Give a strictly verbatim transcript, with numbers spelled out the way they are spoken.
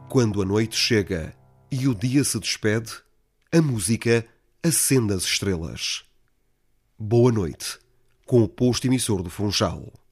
Quando a noite chega e o dia se despede, a música acende as estrelas. Boa noite, com o posto emissor do Funchal.